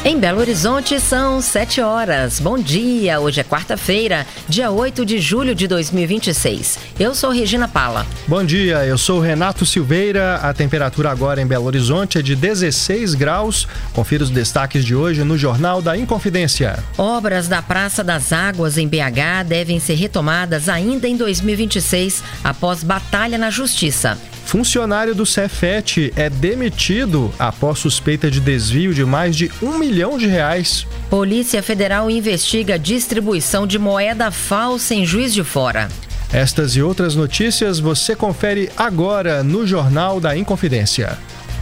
Em Belo Horizonte são 7 horas. Bom dia, hoje é quarta-feira, dia 8 de julho de 2026. Eu sou Regina Pala. Bom dia, eu sou Renato Silveira. A temperatura agora em Belo Horizonte é de 16 graus. Confira os destaques de hoje no Jornal da Inconfidência. Obras da Praça das Águas em BH devem ser retomadas ainda em 2026, após batalha na Justiça. Funcionário do Cefet é demitido após suspeita de desvio de mais de R$1 milhão. Polícia Federal investiga a distribuição de moeda falsa em Juiz de Fora. Estas e outras notícias você confere agora no Jornal da Inconfidência.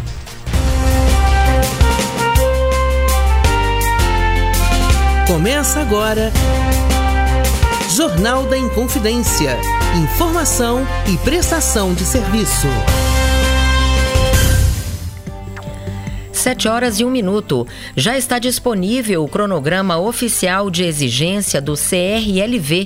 Começa agora Jornal da Inconfidência. Informação e prestação de serviço. 7 horas e 1 minuto. Já está disponível o cronograma oficial de exigência do CRLV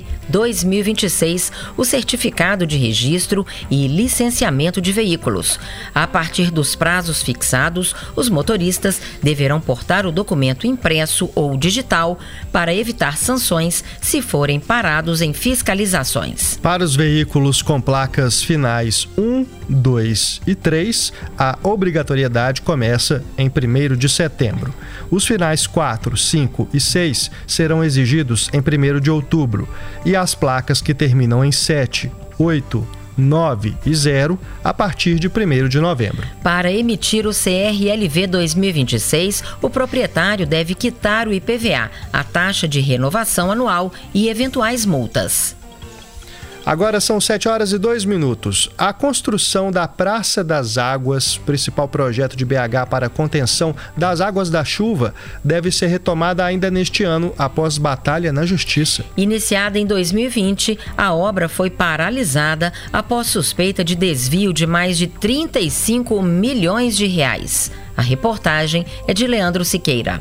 2026, o certificado de registro e licenciamento de veículos. A partir dos prazos fixados, os motoristas deverão portar o documento impresso ou digital para evitar sanções se forem parados em fiscalizações. Para os veículos com placas finais 1, 2 e 3, a obrigatoriedade começa em 1º de setembro. Os finais 4, 5 e 6 serão exigidos em 1º de outubro e as placas que terminam em 7, 8, 9 e 0 a partir de 1º de novembro. Para emitir o CRLV 2026, o proprietário deve quitar o IPVA, a taxa de renovação anual e eventuais multas. Agora são 7 horas e 2 minutos. A construção da Praça das Águas, principal projeto de BH para a contenção das águas da chuva, deve ser retomada ainda neste ano, após batalha na Justiça. Iniciada em 2020, a obra foi paralisada após suspeita de desvio de mais de R$35 milhões. A reportagem é de Leandro Siqueira.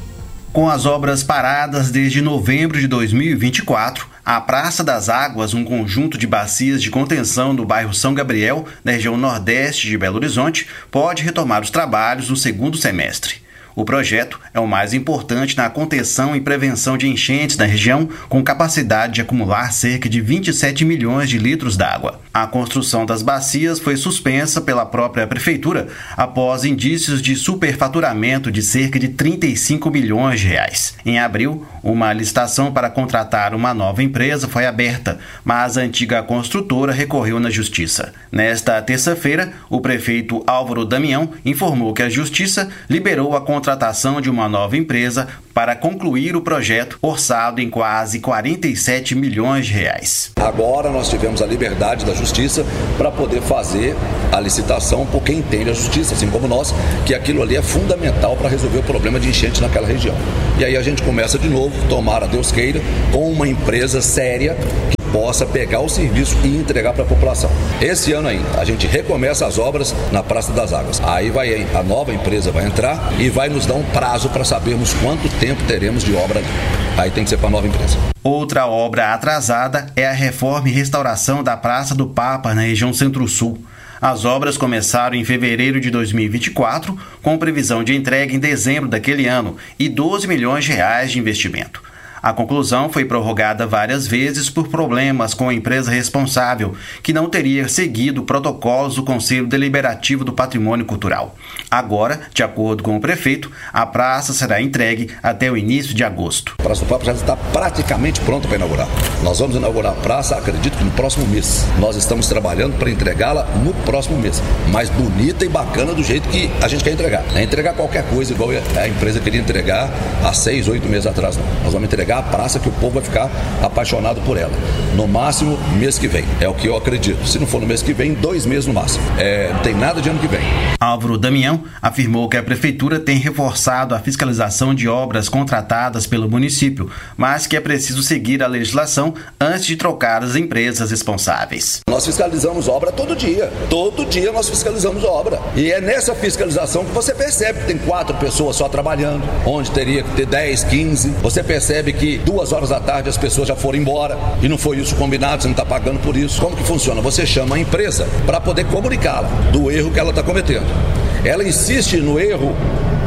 Com as obras paradas desde novembro de 2024, a Praça das Águas, um conjunto de bacias de contenção do bairro São Gabriel, na região nordeste de Belo Horizonte, pode retomar os trabalhos no segundo semestre. O projeto é o mais importante na contenção e prevenção de enchentes na região, com capacidade de acumular cerca de 27 milhões de litros d'água. A construção das bacias foi suspensa pela própria prefeitura após indícios de superfaturamento de cerca de R$35 milhões. Em abril, uma licitação para contratar uma nova empresa foi aberta, mas a antiga construtora recorreu na Justiça. Nesta terça-feira, o prefeito Álvaro Damião informou que a Justiça liberou a contratação de uma nova empresa para concluir o projeto, orçado em quase R$47 milhões. Agora nós tivemos a liberdade da Justiça para poder fazer a licitação por quem entende a Justiça, assim como nós, que aquilo ali é fundamental para resolver o problema de enchente naquela região. E aí a gente começa de novo, tomara Deus queira, com uma empresa séria que possa pegar o serviço e entregar para a população. Esse ano ainda, a gente recomeça as obras na Praça das Águas. Aí a nova empresa vai entrar e vai nos dar um prazo para sabermos quanto tempo teremos de obra ali. Aí tem que ser para a nova empresa. Outra obra atrasada é a reforma e restauração da Praça do Papa, na região Centro-Sul. As obras começaram em fevereiro de 2024, com previsão de entrega em dezembro daquele ano e R$12 milhões de investimento. A conclusão foi prorrogada várias vezes por problemas com a empresa responsável, que não teria seguido protocolos do Conselho Deliberativo do Patrimônio Cultural. Agora, de acordo com o prefeito, a praça será entregue até o início de agosto. A Praça do Papa já está praticamente pronta para inaugurar. Nós vamos inaugurar a praça, acredito que no próximo mês. Nós estamos trabalhando para entregá-la no próximo mês. Mais bonita e bacana do jeito que a gente quer entregar. Não é entregar qualquer coisa igual a empresa queria entregar há 6, 8 meses atrás, não. Nós vamos entregar a praça que o povo vai ficar apaixonado por ela. No máximo, mês que vem. É o que eu acredito. Se não for no mês que vem, 2 meses no máximo. Não tem nada de ano que vem. Álvaro Damião afirmou que a prefeitura tem reforçado a fiscalização de obras contratadas pelo município, mas que é preciso seguir a legislação antes de trocar as empresas responsáveis. Nós fiscalizamos obra todo dia. Todo dia nós fiscalizamos obra. E é nessa fiscalização que você percebe que tem 4 pessoas só trabalhando, onde teria que ter 10, 15. Você percebe que 2 horas da tarde as pessoas já foram embora e não foi isso combinado, você não está pagando por isso. Como que funciona? Você chama a empresa para poder comunicá-la do erro que ela está cometendo. Ela insiste no erro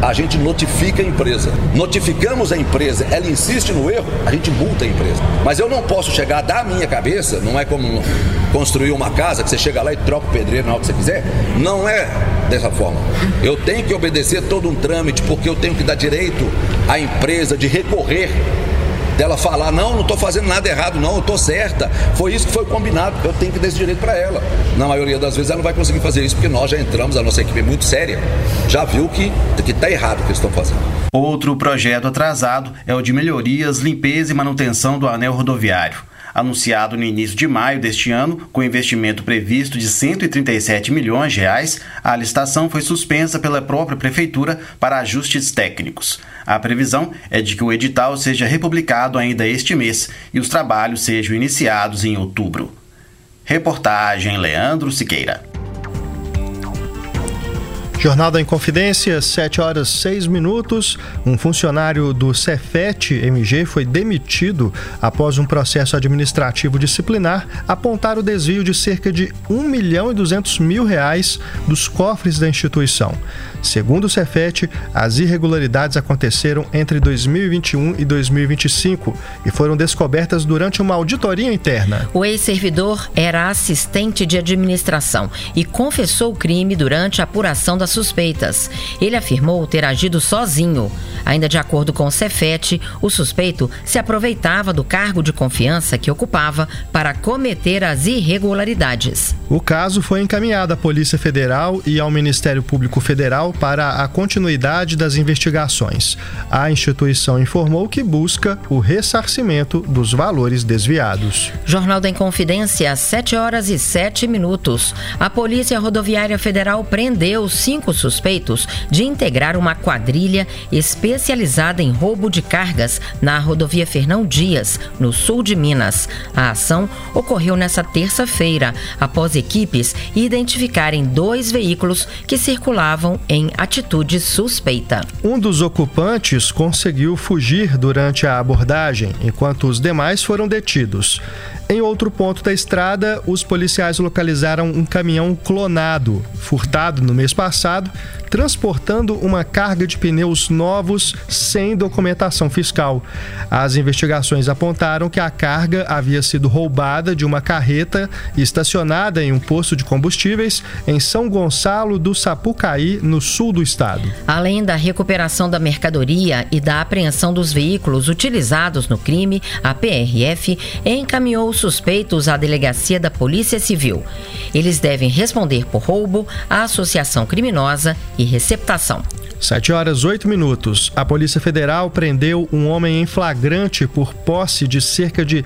a gente notifica a empresa. Notificamos a empresa, ela insiste no erro, a gente multa a empresa. Mas eu não posso chegar da minha cabeça, não é como construir uma casa que você chega lá e troca o pedreiro na hora que você quiser. Não é dessa forma. Eu tenho que obedecer todo um trâmite, porque eu tenho que dar direito à empresa de recorrer, dela falar, não estou fazendo nada errado, não, eu estou certa, foi isso que foi combinado, eu tenho que dar esse direito para ela. Na maioria das vezes ela não vai conseguir fazer isso, porque nós já entramos, a nossa equipe é muito séria, já viu que está errado o que eles estão fazendo. Outro projeto atrasado é o de melhorias, limpeza e manutenção do anel rodoviário. Anunciado no início de maio deste ano, com investimento previsto de R$ 137 milhões, a licitação foi suspensa pela própria Prefeitura para ajustes técnicos. A previsão é de que o edital seja republicado ainda este mês e os trabalhos sejam iniciados em outubro. Reportagem Leandro Siqueira. Jornal da Inconfidência, 7h06. Um funcionário do Cefet MG foi demitido após um processo administrativo disciplinar apontar o desvio de cerca de R$ 1.200.000 dos cofres da instituição. Segundo o Cefet, as irregularidades aconteceram entre 2021 e 2025 e foram descobertas durante uma auditoria interna. O ex-servidor era assistente de administração e confessou o crime durante a apuração das suspeitas. Ele afirmou ter agido sozinho. Ainda de acordo com o Cefet, o suspeito se aproveitava do cargo de confiança que ocupava para cometer as irregularidades. O caso foi encaminhado à Polícia Federal e ao Ministério Público Federal para a continuidade das investigações. A instituição informou que busca o ressarcimento dos valores desviados. Jornal da Inconfidência, 7h07. A Polícia Rodoviária Federal prendeu 5 suspeitos de integrar uma quadrilha especializada em roubo de cargas na rodovia Fernão Dias, no sul de Minas. A ação ocorreu nesta terça-feira, após equipes identificarem 2 veículos que circulavam em atitude suspeita. Um dos ocupantes conseguiu fugir durante a abordagem, enquanto os demais foram detidos. Em outro ponto da estrada, os policiais localizaram um caminhão clonado, furtado no mês passado, transportando uma carga de pneus novos sem documentação fiscal. As investigações apontaram que a carga havia sido roubada de uma carreta estacionada em um posto de combustíveis em São Gonçalo do Sapucaí, no sul do estado. Além da recuperação da mercadoria e da apreensão dos veículos utilizados no crime, a PRF encaminhou os suspeitos à delegacia da Polícia Civil. Eles devem responder por roubo, associação criminosa e receptação. 7h08. A Polícia Federal prendeu um homem em flagrante por posse de cerca de R$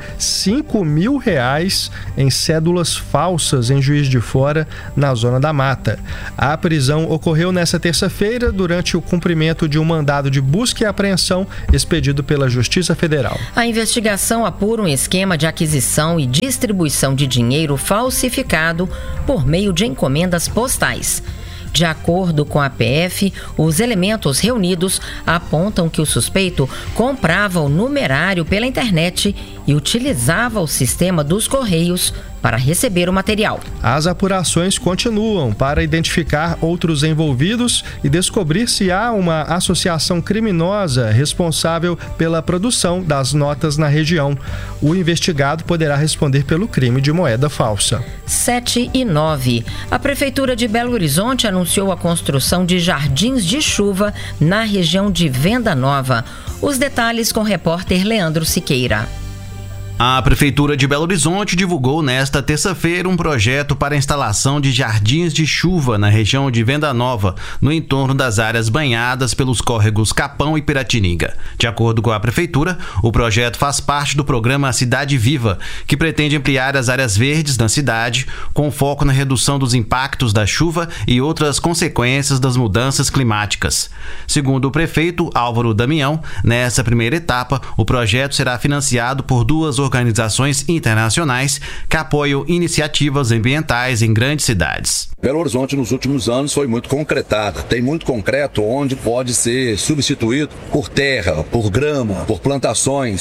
5.000 em cédulas falsas em Juiz de Fora, na Zona da Mata. A prisão ocorreu nesta terça-feira durante o cumprimento de um mandado de busca e apreensão expedido pela Justiça Federal. A investigação apura um esquema de aquisição e distribuição de dinheiro falsificado por meio de encomendas postais. De acordo com a PF, os elementos reunidos apontam que o suspeito comprava o numerário pela internet e utilizava o sistema dos Correios para receber o material. As apurações continuam para identificar outros envolvidos e descobrir se há uma associação criminosa responsável pela produção das notas na região. O investigado poderá responder pelo crime de moeda falsa. 7h09. A Prefeitura de Belo Horizonte anunciou a construção de jardins de chuva na região de Venda Nova. Os detalhes com o repórter Leandro Siqueira. A Prefeitura de Belo Horizonte divulgou nesta terça-feira um projeto para a instalação de jardins de chuva na região de Venda Nova, no entorno das áreas banhadas pelos córregos Capão e Piratininga. De acordo com a Prefeitura, o projeto faz parte do programa Cidade Viva, que pretende ampliar as áreas verdes na cidade, com foco na redução dos impactos da chuva e outras consequências das mudanças climáticas. Segundo o prefeito Álvaro Damião, nessa primeira etapa, o projeto será financiado por 2 organizações internacionais que apoiam iniciativas ambientais em grandes cidades. Belo Horizonte, nos últimos anos, foi muito concretada. Tem muito concreto onde pode ser substituído por terra, por grama, por plantações.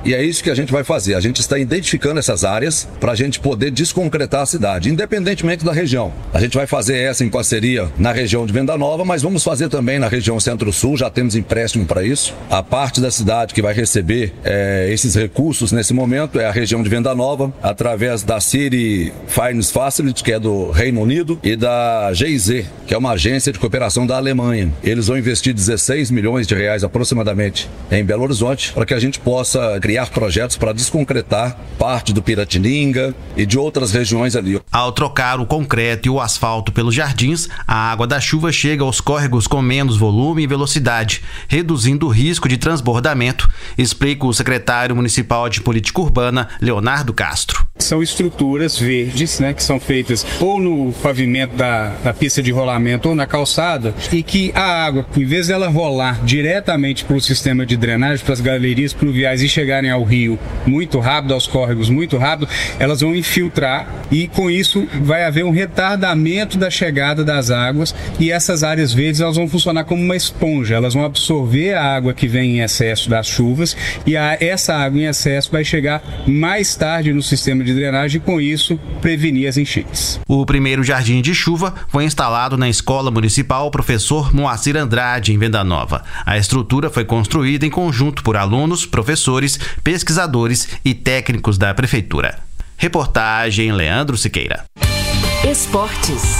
E é isso que a gente vai fazer. A gente está identificando essas áreas para a gente poder desconcretar a cidade, independentemente da região. A gente vai fazer essa em parceria na região de Venda Nova, mas vamos fazer também na região Centro-Sul, já temos empréstimo para isso. A parte da cidade que vai receber esses recursos nesse momento é a região de Venda Nova, através da City Finance Facility, que é do Reino Unido, e da GIZ, que é uma agência de cooperação da Alemanha. Eles vão investir 16 milhões de reais aproximadamente em Belo Horizonte, para que a gente possa criar projetos para desconcretar parte do Piratininga e de outras regiões ali. Ao trocar o concreto e o asfalto pelos jardins, a água da chuva chega aos córregos com menos volume e velocidade, reduzindo o risco de transbordamento, explica o secretário municipal de Política Urbana, Leonardo Castro. São estruturas verdes, que são feitas ou no pavimento da pista de rolamento ou na calçada, e que a água, em vez dela rolar diretamente para o sistema de drenagem, para as galerias pluviais e chegarem ao rio muito rápido, aos córregos muito rápido, elas vão infiltrar e com isso vai haver um retardamento da chegada das águas, e essas áreas verdes elas vão funcionar como uma esponja, elas vão absorver a água que vem em excesso das chuvas, e essa água em excesso vai chegar mais tarde no sistema de drenagem e com isso prevenir as enchentes. O primeiro jardim de chuva foi instalado na Escola Municipal Professor Moacir Andrade, em Venda Nova. A estrutura foi construída em conjunto por alunos, professores, pesquisadores e técnicos da Prefeitura. Reportagem Leandro Siqueira. Esportes.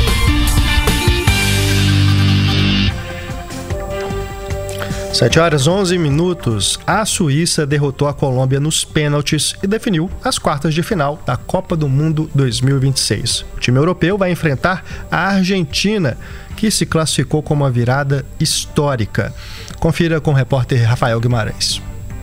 Sete horas 11 minutos. A Suíça derrotou a Colômbia nos pênaltis e definiu as quartas de final da Copa do Mundo 2026. O time europeu vai enfrentar a Argentina, que se classificou com uma virada histórica. Confira com o repórter Rafael Guimarães.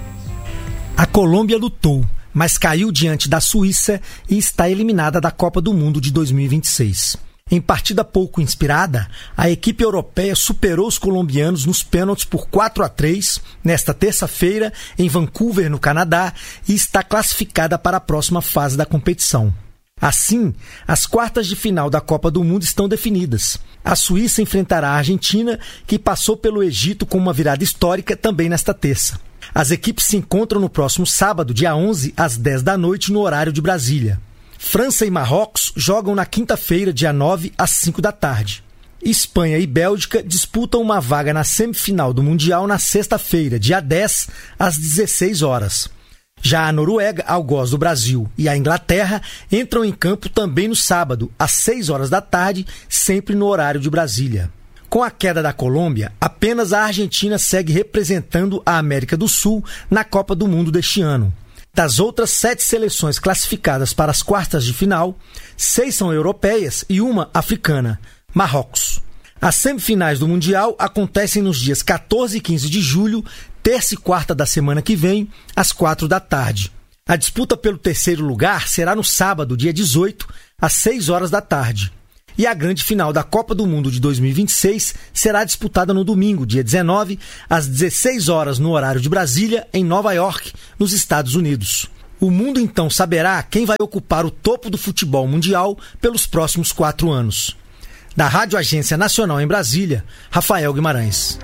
A Colômbia lutou, mas caiu diante da Suíça e está eliminada da Copa do Mundo de 2026. Em partida pouco inspirada, a equipe europeia superou os colombianos nos pênaltis por 4-3 nesta terça-feira em Vancouver, no Canadá, e está classificada para a próxima fase da competição. Assim, as quartas de final da Copa do Mundo estão definidas. A Suíça enfrentará a Argentina, que passou pelo Egito com uma virada histórica também nesta terça. As equipes se encontram no próximo sábado, dia 11, às 10 da noite, no horário de Brasília. França e Marrocos jogam na quinta-feira, dia 9, às 5 da tarde. Espanha e Bélgica disputam uma vaga na semifinal do Mundial na sexta-feira, dia 10, às 16 horas. Já a Noruega, algoz do Brasil, e a Inglaterra entram em campo também no sábado, às 6 horas da tarde, sempre no horário de Brasília. Com a queda da Colômbia, apenas a Argentina segue representando a América do Sul na Copa do Mundo deste ano. Das outras 7 seleções classificadas para as quartas de final, 6 são europeias e uma africana, Marrocos. As semifinais do Mundial acontecem nos dias 14 e 15 de julho, terça e quarta da semana que vem, às 4 da tarde. A disputa pelo terceiro lugar será no sábado, dia 18, às 6 horas da tarde. E a grande final da Copa do Mundo de 2026 será disputada no domingo, dia 19, às 16 horas no horário de Brasília, em Nova York, nos Estados Unidos. O mundo então saberá quem vai ocupar o topo do futebol mundial pelos próximos 4 anos. Da Rádio Agência Nacional em Brasília, Rafael Guimarães.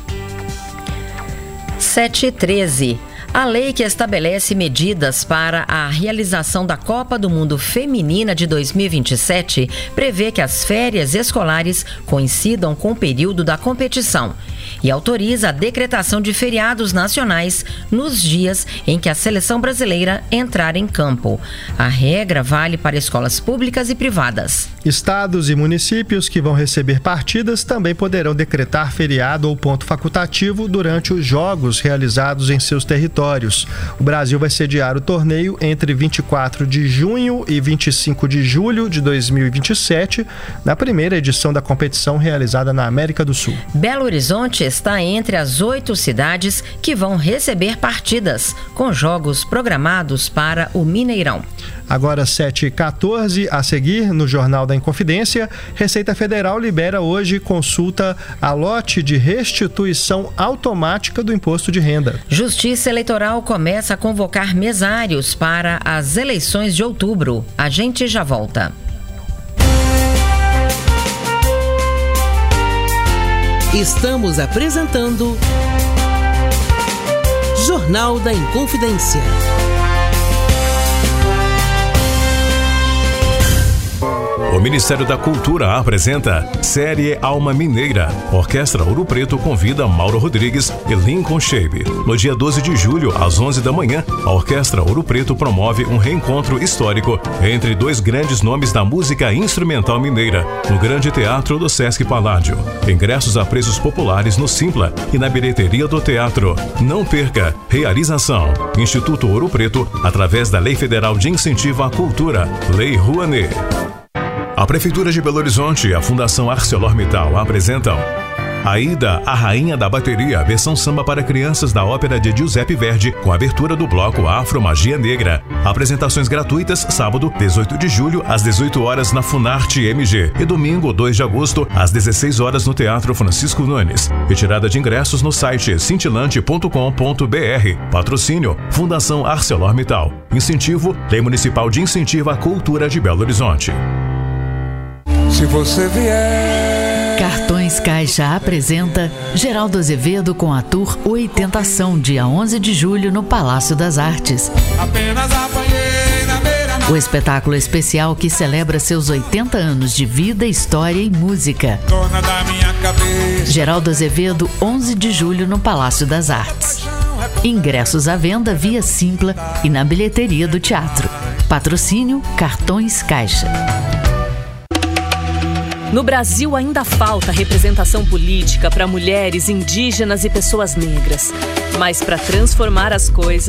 7h13. A lei que estabelece medidas para a realização da Copa do Mundo Feminina de 2027 prevê que as férias escolares coincidam com o período da competição e autoriza a decretação de feriados nacionais nos dias em que a seleção brasileira entrar em campo. A regra vale para escolas públicas e privadas. Estados e municípios que vão receber partidas também poderão decretar feriado ou ponto facultativo durante os jogos realizados em seus territórios. O Brasil vai sediar o torneio entre 24 de junho e 25 de julho de 2027, na primeira edição da competição realizada na América do Sul. Belo Horizonte está entre as 8 cidades que vão receber partidas, com jogos programados para o Mineirão. Agora 7h14, a seguir no Jornal da Inconfidência, Receita Federal libera hoje consulta a lote de restituição automática do imposto de renda. Justiça Eleitoral começa a convocar mesários para as eleições de outubro. A gente já volta. Estamos apresentando Jornal da Inconfidência. O Ministério da Cultura apresenta Série Alma Mineira. Orquestra Ouro Preto convida Mauro Rodrigues e Lincoln Shabe. No dia 12 de julho, às 11 da manhã, a Orquestra Ouro Preto promove um reencontro histórico entre dois grandes nomes da música instrumental mineira, no Grande Teatro do Sesc Paládio. Ingressos a preços populares no Simpla e na bilheteria do teatro. Não perca! Realização: Instituto Ouro Preto, através da Lei Federal de Incentivo à Cultura, Lei Rouanet. A Prefeitura de Belo Horizonte e a Fundação ArcelorMittal apresentam Aida, a Rainha da Bateria, versão samba para crianças da ópera de Giuseppe Verdi, com abertura do bloco Afro Magia Negra. Apresentações gratuitas, sábado, 18 de julho, às 18 horas na Funarte MG e domingo, 2 de agosto, às 16 horas no Teatro Francisco Nunes. Retirada de ingressos no site cintilante.com.br. Patrocínio: Fundação ArcelorMittal. Incentivo: Lei Municipal de Incentivo à Cultura de Belo Horizonte. Se você vier. Cartões Caixa apresenta Geraldo Azevedo com a Tour Oitentação, dia 11 de julho no Palácio das Artes. Apenas apanhei na beira. O espetáculo especial que celebra seus 80 anos de vida, história e música. Dona da minha cabeça. Geraldo Azevedo, 11 de julho no Palácio das Artes. Ingressos à venda via Simpla e na bilheteria do teatro. Patrocínio: Cartões Caixa. No Brasil ainda falta representação política para mulheres, indígenas e pessoas negras. Mas para transformar as coisas,